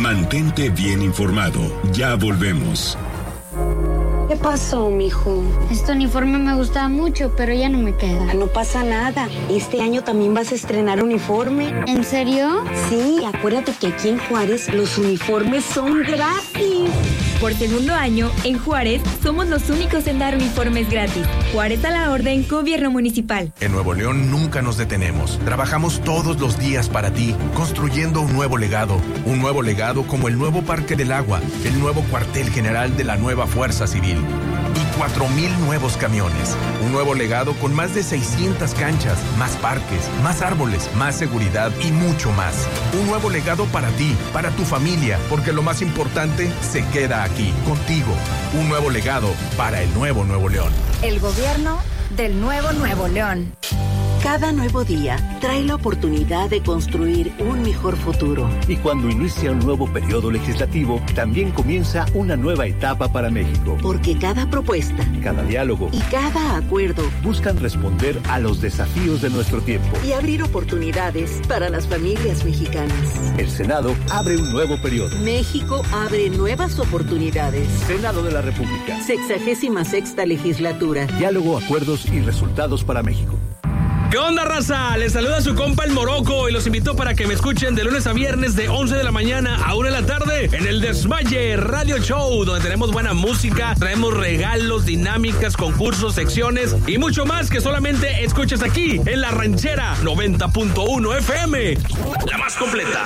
Mantente bien informado. Ya volvemos. ¿Qué pasó, mijo? Este uniforme me gustaba mucho, pero ya no me queda. No pasa nada. Este año también vas a estrenar uniforme. ¿En serio? Sí, acuérdate que aquí en Juárez los uniformes son gratis. Por segundo año, en Juárez, somos los únicos en dar uniformes gratis. Juárez a la orden, Gobierno Municipal. En Nuevo León nunca nos detenemos. Trabajamos todos los días para ti, construyendo un nuevo legado. Un nuevo legado como el nuevo Parque del Agua, el nuevo cuartel general de la nueva Fuerza Civil. Y 4,000 nuevos camiones. Un nuevo legado con más de 600 canchas, más parques, más árboles, más seguridad y mucho más. Un nuevo legado para ti, para tu familia, porque lo más importante se queda aquí, contigo. Un nuevo legado para el nuevo Nuevo León. El gobierno del nuevo Nuevo León. Cada nuevo día trae la oportunidad de construir un mejor futuro. Y cuando inicia un nuevo periodo legislativo, también comienza una nueva etapa para México. Porque cada propuesta, cada diálogo y cada acuerdo buscan responder a los desafíos de nuestro tiempo y abrir oportunidades para las familias mexicanas. El Senado abre un nuevo periodo. México abre nuevas oportunidades. Senado de la República. 66ª legislatura. Diálogo, acuerdos y resultados para México. ¿Qué onda, raza? Les saluda su compa el Morocco y los invito para que me escuchen de lunes a viernes de 11 de la mañana a 1 de la tarde en el Desmaye Radio Show, donde tenemos buena música, traemos regalos, dinámicas, concursos, secciones y mucho más que solamente escuches aquí en La Ranchera 90.1 FM, la más completa.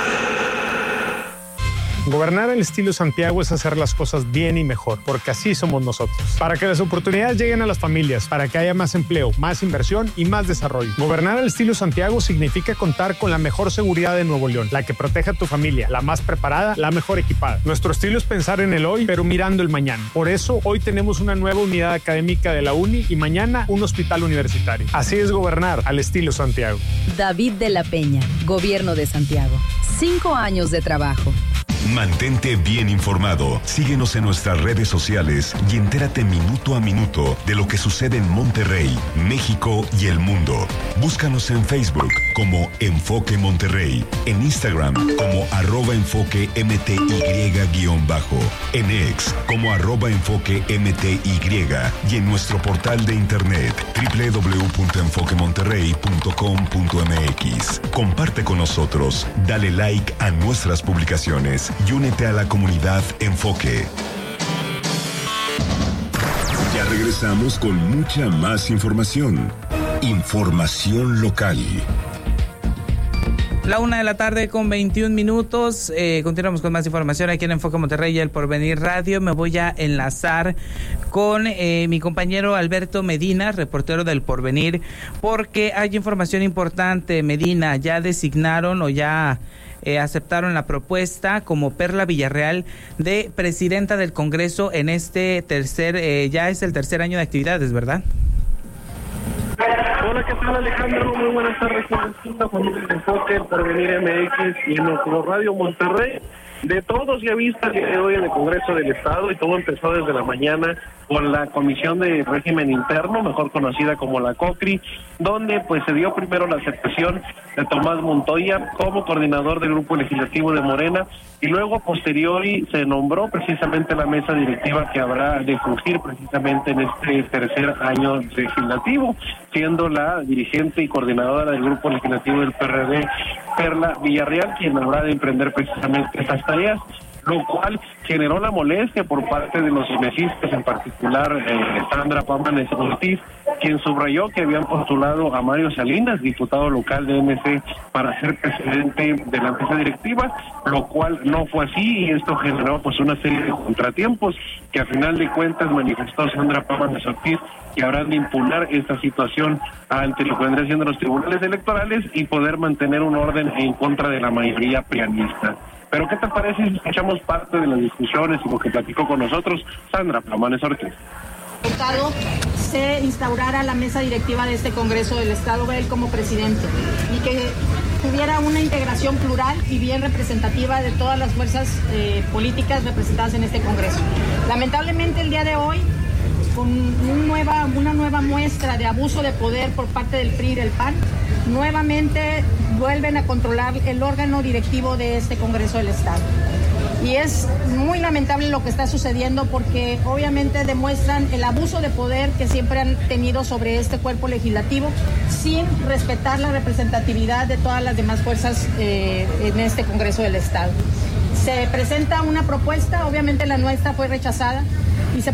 Gobernar al estilo Santiago es hacer las cosas bien y mejor, porque así somos nosotros. Para que las oportunidades lleguen a las familias, para que haya más empleo, más inversión y más desarrollo. Gobernar al estilo Santiago significa contar con la mejor seguridad de Nuevo León, la que proteja a tu familia, la más preparada, la mejor equipada. Nuestro estilo es pensar en el hoy, pero mirando el mañana. Por eso, hoy tenemos una nueva unidad académica de la UNI y mañana un hospital universitario. Así es gobernar al estilo Santiago. David de la Peña, Gobierno de Santiago. 5 años de trabajo. Mantente bien informado. Síguenos en nuestras redes sociales y entérate minuto a minuto de lo que sucede en Monterrey, México y el mundo. Búscanos en Facebook como Enfoque Monterrey, en Instagram como @enfoquemty_, en X como @enfoquemty y en nuestro portal de internet www.enfoquemonterrey.com.mx. Comparte con nosotros, dale like a nuestras publicaciones y únete a la comunidad Enfoque. Ya regresamos con mucha más información. Información local. La 1 de la tarde con 21 minutos. Continuamos con más información aquí en Enfoque Monterrey y El Porvenir Radio. Me voy a enlazar con mi compañero Alberto Medina, reportero del Porvenir, porque hay información importante. Medina, ya designaron o ya aceptaron la propuesta como Perla Villarreal de presidenta del Congreso en este ya es el tercer año de actividades, ¿verdad? Hola, ¿qué tal, Alejandro? Muy buenas tardes. Familia de Enfoque, El Porvenir MX y en nuestro Radio Monterrey. De todos ya vista que hoy en el Congreso del Estado, y todo empezó desde la mañana con la Comisión de Régimen Interno, mejor conocida como la COCRI, donde pues se dio primero la aceptación de Tomás Montoya como coordinador del Grupo Legislativo de Morena, y luego posteriori se nombró precisamente la mesa directiva que habrá de fungir precisamente en este tercer año legislativo, siendo la dirigente y coordinadora del Grupo Legislativo del PRD, Perla Villarreal, quien habrá de emprender precisamente estas tareas, lo cual generó la molestia por parte de los mesistas, en particular Sandra Pámanes Ortiz, quien subrayó que habían postulado a Mario Salinas, diputado local de MC, para ser presidente de la mesa directiva, lo cual no fue así, y esto generó pues una serie de contratiempos que a final de cuentas manifestó Sandra Pámanes Ortiz, que habrán de impugnar esta situación ante lo que vendría siendo los tribunales electorales y poder mantener un orden en contra de la mayoría prianista. Pero ¿qué te parece si escuchamos parte de las discusiones y lo que platicó con nosotros Sandra Pámanes Ortiz? Se instaurara la mesa directiva de este Congreso del Estado, él como presidente, y que tuviera una integración plural y bien representativa de todas las fuerzas políticas representadas en este Congreso. Lamentablemente el día de hoy, con una nueva muestra de abuso de poder por parte del PRI y del PAN, nuevamente vuelven a controlar el órgano directivo de este Congreso del Estado. Y es muy lamentable lo que está sucediendo porque obviamente demuestran el abuso de poder que siempre han tenido sobre este cuerpo legislativo sin respetar la representatividad de todas las demás fuerzas en este Congreso del Estado. Se presenta una propuesta, obviamente la nuestra fue rechazada,